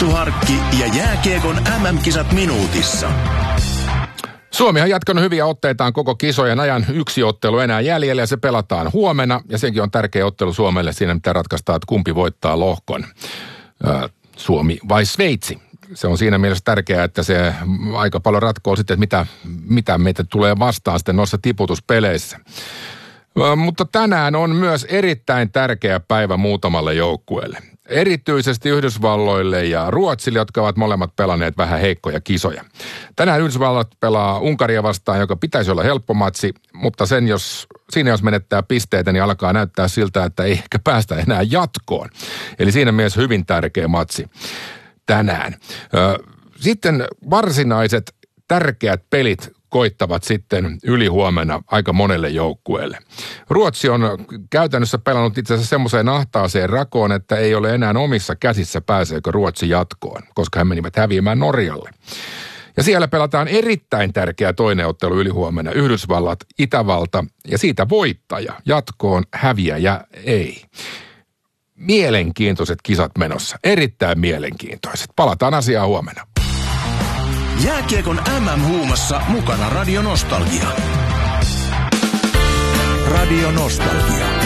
Minttu Harkki ja jääkiekon MM-kisat minuutissa. Suomi on jatkanut hyviä otteitaan koko kisojen ajan. Yksi ottelu enää jäljellä ja se pelataan huomenna. Ja senkin on tärkeä ottelu Suomelle. Siinä pitää ratkaista, että kumpi voittaa lohkon. Suomi vai Sveitsi. Se on siinä mielessä tärkeää, että se aika paljon ratkoo sitten, että mitä meitä tulee vastaan sitten noissa tiputuspeleissä. Mutta tänään on myös erittäin tärkeä päivä muutamalle joukkueelle. Erityisesti Yhdysvalloille ja Ruotsille, jotka ovat molemmat pelanneet vähän heikkoja kisoja. Tänään Yhdysvallat pelaa Unkaria vastaan, joka pitäisi olla helppo matsi, mutta jos menettää pisteitä, niin alkaa näyttää siltä, että ei ehkä päästä enää jatkoon. Eli siinä mielessä hyvin tärkeä matsi tänään. Sitten varsinaiset tärkeät pelit koittavat sitten ylihuomenna aika monelle joukkueelle. Ruotsi on käytännössä pelannut itse asiassa semmoiseen ahtaaseen rakoon, että ei ole enää omissa käsissä pääseekö Ruotsi jatkoon, koska he menivät häviämään Norjalle. Ja siellä pelataan erittäin tärkeä toinen ottelu ylihuomenna, Yhdysvallat, Itävalta ja siitä voittaja jatkoon, häviäjä ei. Mielenkiintoiset kisat menossa, erittäin mielenkiintoiset. Palataan asiaan huomenna. Jääkiekon MM-huumassa mukana Radio Nostalgia. Radio Nostalgia.